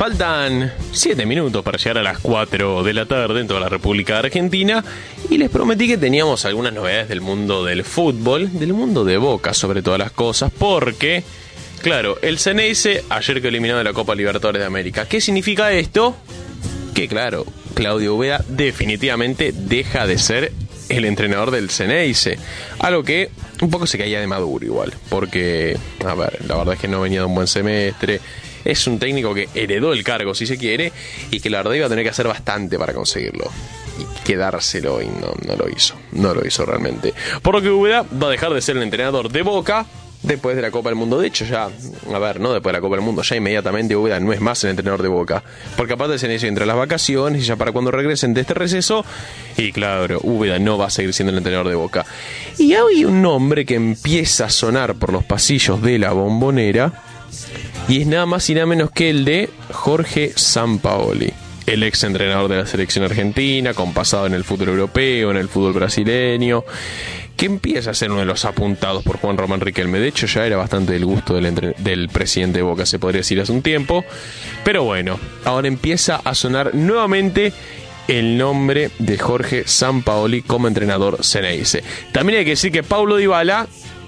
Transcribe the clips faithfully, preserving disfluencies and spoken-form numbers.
Faltan siete minutos para llegar a las cuatro de la tarde en toda la República Argentina y les prometí que teníamos algunas novedades del mundo del fútbol, del mundo de Boca sobre todas las cosas, porque, claro, el Xeneize ayer quedó eliminado de la Copa Libertadores de América. ¿Qué significa esto? Que, claro, Claudio Ubeda definitivamente deja de ser el entrenador del Xeneize, algo que un poco se caía de Maduro igual, porque, a ver, la verdad es que no venía de un buen semestre. Es un técnico que heredó el cargo, si se quiere, y que la verdad iba a tener que hacer bastante para conseguirlo. Y quedárselo, y no, no lo hizo. No lo hizo realmente. Por lo que Ubeda va a dejar de ser el entrenador de Boca después de la Copa del Mundo. De hecho, ya, a ver, no después de la Copa del Mundo, ya inmediatamente Ubeda no es más el entrenador de Boca. Porque aparte se inició entre las vacaciones y ya para cuando regresen de este receso. Y claro, Ubeda no va a seguir siendo el entrenador de Boca. Y hay un nombre que empieza a sonar por los pasillos de la Bombonera. Y es nada más y nada menos que el de Jorge Sampaoli, el ex entrenador de la selección argentina, con pasado en el fútbol europeo, en el fútbol brasileño, que empieza a ser uno de los apuntados por Juan Román Riquelme. De hecho, ya era bastante del gusto del, entre- del presidente de Boca, se podría decir, hace un tiempo. Pero bueno, ahora empieza a sonar nuevamente el nombre de Jorge Sampaoli como entrenador Xeneize. También hay que decir que Paulo Dybala,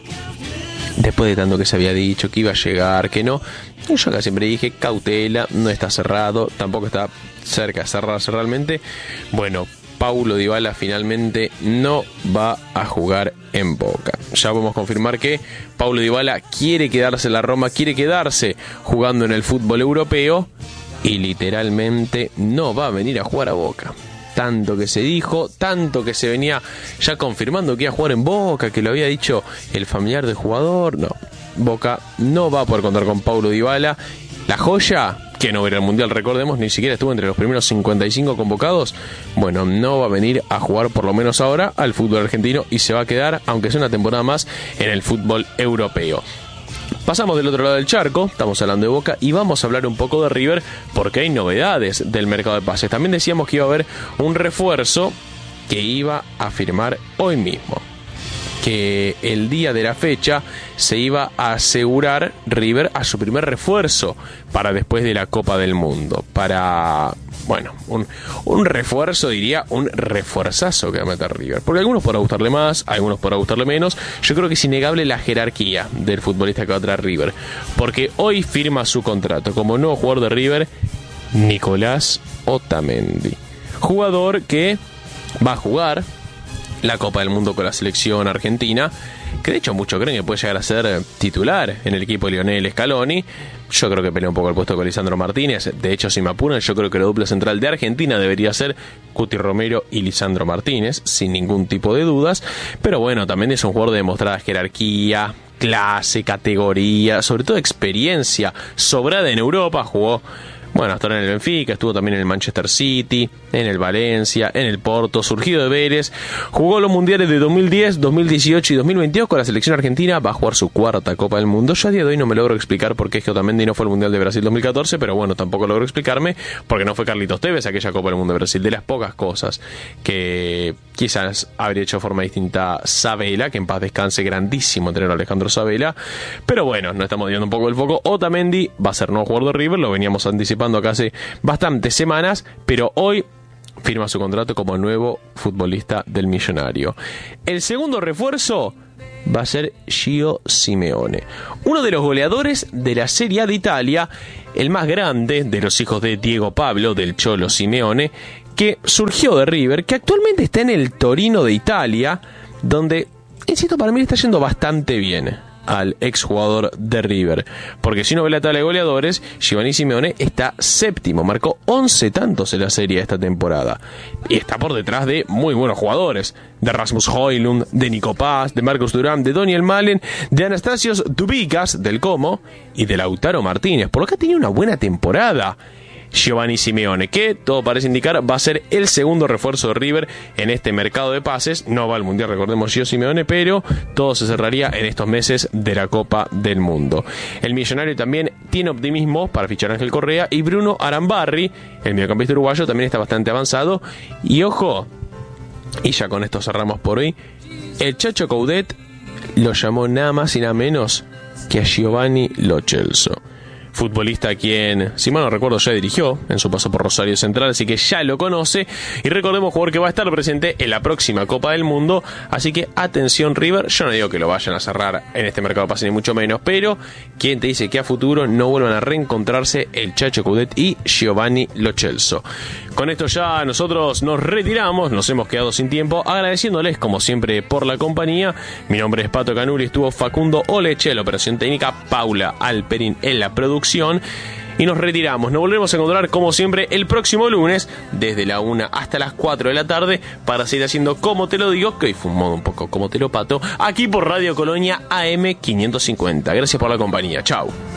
después de tanto que se había dicho que iba a llegar, que no, yo acá siempre dije cautela, no está cerrado, tampoco está cerca de cerrarse realmente. Bueno, Paulo Dybala finalmente no va a jugar en Boca. Ya podemos confirmar que Paulo Dybala quiere quedarse en la Roma, quiere quedarse jugando en el fútbol europeo y literalmente no va a venir a jugar a Boca. Tanto que se dijo, tanto que se venía ya confirmando que iba a jugar en Boca, que lo había dicho el familiar del jugador. No, Boca no va a poder contar con Paulo Dybala. La joya, que no va a ir al Mundial, recordemos, ni siquiera estuvo entre los primeros cincuenta y cinco convocados. Bueno, no va a venir a jugar por lo menos ahora al fútbol argentino y se va a quedar, aunque sea una temporada más, en el fútbol europeo. Pasamos del otro lado del charco, estamos hablando de Boca y vamos a hablar un poco de River porque hay novedades del mercado de pases. También decíamos que iba a haber un refuerzo que iba a firmar hoy mismo, que el día de la fecha se iba a asegurar River a su primer refuerzo para después de la Copa del Mundo, para, bueno, un, un refuerzo, diría, un refuerzazo que va a meter River, porque a algunos podrá gustarle más, a algunos podrá gustarle menos. Yo creo que es innegable la jerarquía del futbolista que va a traer River, porque hoy firma su contrato como nuevo jugador de River Nicolás Otamendi, jugador que va a jugar la Copa del Mundo con la selección argentina, que de hecho muchos creen que puede llegar a ser titular en el equipo de Lionel Scaloni. Yo creo que pelea un poco el puesto con Lisandro Martínez. De hecho, si me apuran, yo creo que la dupla central de Argentina debería ser Cuti Romero y Lisandro Martínez, sin ningún tipo de dudas. Pero bueno, también es un jugador de demostrada jerarquía, clase, categoría, sobre todo experiencia sobrada en Europa. Jugó, bueno, hasta ahora en el Benfica, estuvo también en el Manchester City, en el Valencia, en el Porto, surgido de Vélez. Jugó los mundiales de dos mil diez, dos mil dieciocho y dos mil veintidós con la selección argentina. Va a jugar su cuarta Copa del Mundo. Yo a día de hoy no me logro explicar por qué es que Otamendi no fue al Mundial de Brasil dos mil catorce, pero bueno, tampoco logro explicarme porque no fue Carlitos Tevez aquella Copa del Mundo de Brasil. De las pocas cosas que quizás habría hecho de forma distinta Sabela, que en paz descanse, grandísimo entrenador Alejandro Sabela. Pero bueno, nos estamos dio un poco el foco. Otamendi va a ser nuevo jugador de River, lo veníamos anticipando acá hace bastantes semanas, pero hoy firma su contrato como nuevo futbolista del Millonario. El segundo refuerzo va a ser Gio Simeone, uno de los goleadores de la Serie A de Italia, el más grande de los hijos de Diego Pablo, del Cholo Simeone, que surgió de River, que actualmente está en el Torino de Italia, donde, insisto, para mí le está yendo bastante bien al exjugador de River, porque si uno ve la tabla de goleadores, Giovanni Simeone está séptimo, marcó once tantos en la serie esta temporada y está por detrás de muy buenos jugadores, de Rasmus Højlund, de Nico Paz, de Marcus Thuram, de Daniel Malen, de Anastasios Dubicas del Como y de Lautaro Martínez, por lo que ha tenido una buena temporada Giovanni Simeone, que todo parece indicar va a ser el segundo refuerzo de River en este mercado de pases. No va al Mundial, recordemos, Gio Simeone, pero todo se cerraría en estos meses de la Copa del Mundo. El Millonario también tiene optimismo para fichar a Ángel Correa, y Bruno Arambarri, el mediocampista uruguayo, también está bastante avanzado. Y ojo, y ya con esto cerramos por hoy, el Chacho Coudet lo llamó nada más y nada menos que a Giovanni Lo Celso. futbolista quien, si mal no recuerdo, ya dirigió en su paso por Rosario Central, así que ya lo conoce. Y recordemos, jugador que va a estar presente en la próxima Copa del Mundo, así que atención River, yo no digo que lo vayan a cerrar en este mercado de pase ni mucho menos, pero quien te dice que a futuro no vuelvan a reencontrarse el Chacho Coudet y Giovanni Lo Celso. Con esto ya nosotros nos retiramos, nos hemos quedado sin tiempo, agradeciéndoles como siempre por la compañía. Mi nombre es Pato Canuli, estuvo Facundo Oleche en la operación técnica, Paula Alperín en la producción. Y nos retiramos, nos volvemos a encontrar como siempre el próximo lunes desde la una hasta las cuatro de la tarde para seguir haciendo Como Te Lo Digo, que hoy fue un modo un poco como te lo pato, aquí por Radio Colonia A M quinientos cincuenta. Gracias por la compañía, chau.